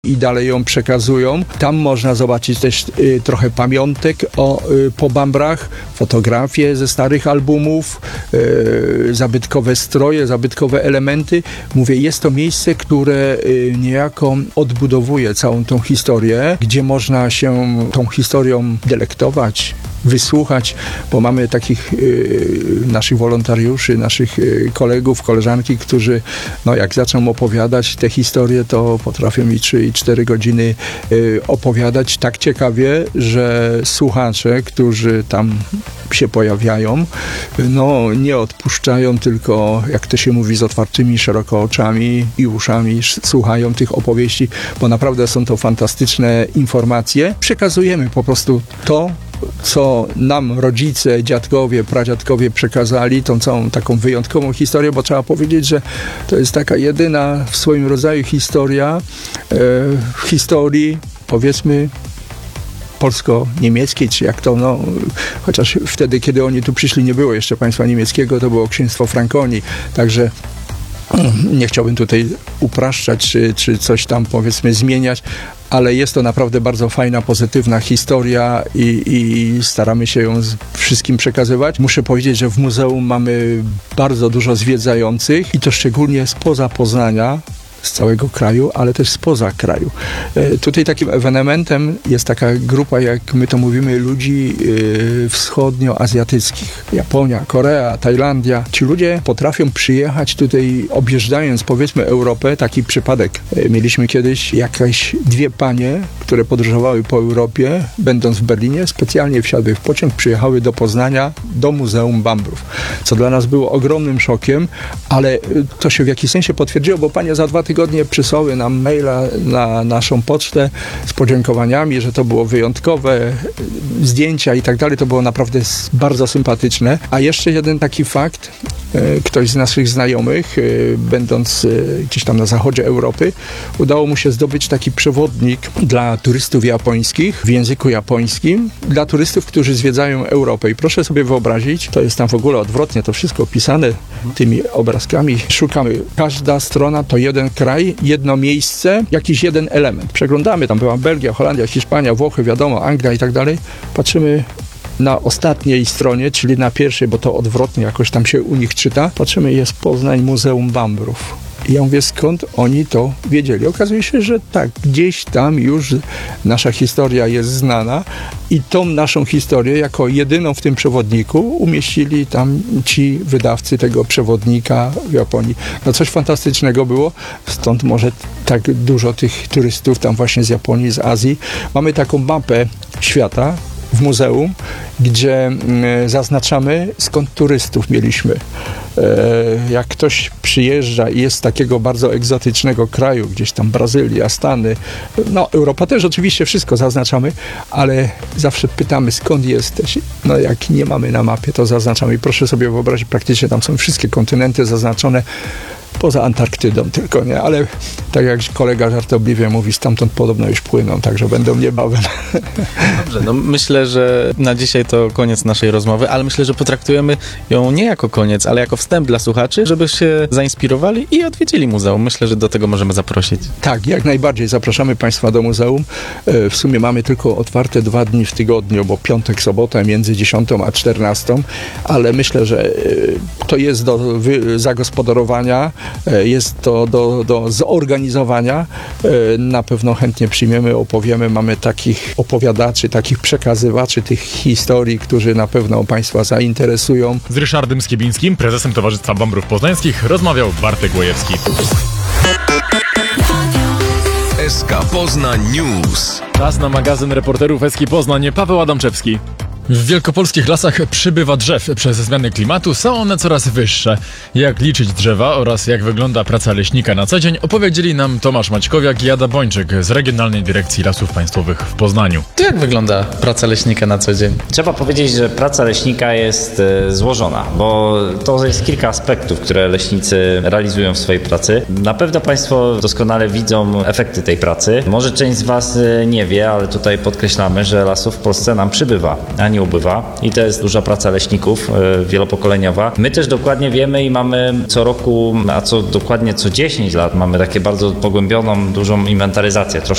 i dalej ją przekazują. Tam można zobaczyć też trochę pamiątek po Bambrach, fotografie ze starych albumów, zabytkowe stroje, zabytkowe elementy. Mówię, jest to miejsce, które niejako odbudowuje całą tą historię, gdzie można się tą historią delektować, wysłuchać, bo mamy takich naszych wolontariuszy, naszych kolegów, koleżanki, którzy jak zaczną opowiadać te historie, to potrafią mi 3 i 4 godziny opowiadać tak ciekawie, że słuchacze, którzy tam się pojawiają, nie odpuszczają, tylko jak to się mówi, z otwartymi szeroko oczami i uszami słuchają tych opowieści, bo naprawdę są to fantastyczne informacje. Przekazujemy po prostu to, co nam rodzice, dziadkowie, pradziadkowie przekazali, tą całą taką wyjątkową historię, bo trzeba powiedzieć, że to jest taka jedyna w swoim rodzaju historia w historii, powiedzmy, polsko-niemieckiej, czy jak to, chociaż wtedy, kiedy oni tu przyszli, nie było jeszcze państwa niemieckiego, to było księstwo Frankonii, także nie chciałbym tutaj upraszczać, czy coś tam, powiedzmy, zmieniać, ale jest to naprawdę bardzo fajna, pozytywna historia i staramy się ją wszystkim przekazywać. Muszę powiedzieć, że w muzeum mamy bardzo dużo zwiedzających i to szczególnie spoza Poznania, z całego kraju, ale też spoza kraju. Tutaj takim ewenementem jest taka grupa, jak my to mówimy, ludzi wschodnioazjatyckich. Japonia, Korea, Tajlandia. Ci ludzie potrafią przyjechać tutaj, objeżdżając, powiedzmy, Europę. Taki przypadek. Mieliśmy kiedyś jakieś 2 panie, które podróżowały po Europie, będąc w Berlinie, specjalnie wsiadły w pociąg, przyjechały do Poznania, do Muzeum Bambrów. Co dla nas było ogromnym szokiem, ale to się w jakiś sensie potwierdziło, bo panie za 2 tygodnie przysłały nam maila na naszą pocztę z podziękowaniami, że to było wyjątkowe, zdjęcia i tak dalej. To było naprawdę bardzo sympatyczne. A jeszcze jeden taki fakt, ktoś z naszych znajomych, będąc gdzieś tam na zachodzie Europy, udało mu się zdobyć taki przewodnik dla turystów japońskich w języku japońskim, dla turystów, którzy zwiedzają Europę. I proszę sobie wyobrazić, to jest tam w ogóle odwrotnie, to wszystko opisane tymi obrazkami. Szukamy. Każda strona to jeden kraj, jedno miejsce, jakiś jeden element. Przeglądamy, tam była Belgia, Holandia, Hiszpania, Włochy, wiadomo, Anglia i tak dalej. Patrzymy na ostatniej stronie, czyli na pierwszej, bo to odwrotnie jakoś tam się u nich czyta. Patrzymy, jest Poznań, Muzeum Bambrów. I ja mówię, skąd oni to wiedzieli? Okazuje się, że tak, gdzieś tam już nasza historia jest znana i tą naszą historię jako jedyną w tym przewodniku umieścili tam ci wydawcy tego przewodnika w Japonii. Coś fantastycznego było, stąd może tak dużo tych turystów tam właśnie z Japonii, z Azji. Mamy taką mapę świata w muzeum, gdzie zaznaczamy, skąd turystów mieliśmy. Jak ktoś przyjeżdża i jest z takiego bardzo egzotycznego kraju, gdzieś tam Brazylia, Stany, Europa też oczywiście wszystko zaznaczamy, ale zawsze pytamy, skąd jesteś. Jak nie mamy na mapie, to zaznaczamy. I proszę sobie wyobrazić, praktycznie tam są wszystkie kontynenty zaznaczone, poza Antarktydą tylko, nie? Ale tak jak kolega żartobliwie mówi, stamtąd podobno już płyną, także będą niebawem. Dobrze, myślę, że na dzisiaj to koniec naszej rozmowy, ale myślę, że potraktujemy ją nie jako koniec, ale jako wstęp dla słuchaczy, żeby się zainspirowali i odwiedzili muzeum. Myślę, że do tego możemy zaprosić. Tak, jak najbardziej. Zapraszamy Państwa do muzeum. W sumie mamy tylko otwarte 2 dni w tygodniu, bo piątek, sobota między 10 a 14, ale myślę, że to jest do zagospodarowania, jest to do zorganizowania. Na pewno chętnie przyjmiemy, opowiemy. Mamy takich opowiadaczy, takich przekazywaczy tych historii, którzy na pewno Państwa zainteresują. Z Ryszardem Skiebińskim, prezesem Towarzystwa Bambrów Poznańskich, rozmawiał Bartek Łojewski. SK Poznań News. Czas na magazyn reporterów SK Poznań. Paweł Adamczewski. W wielkopolskich lasach przybywa drzew. Przez zmiany klimatu są one coraz wyższe. Jak liczyć drzewa oraz jak wygląda praca leśnika na co dzień, opowiedzieli nam Tomasz Maćkowiak i Ada Bończyk z Regionalnej Dyrekcji Lasów Państwowych w Poznaniu. To jak wygląda praca leśnika na co dzień? Trzeba powiedzieć, że praca leśnika jest złożona, bo to jest kilka aspektów, które leśnicy realizują w swojej pracy. Na pewno Państwo doskonale widzą efekty tej pracy. Może część z Was nie wie, ale tutaj podkreślamy, że lasów w Polsce nam przybywa, a nie ubywa i to jest duża praca leśników wielopokoleniowa. My też dokładnie wiemy i mamy co roku, a co dokładnie co 10 lat mamy takie bardzo pogłębioną, dużą inwentaryzację.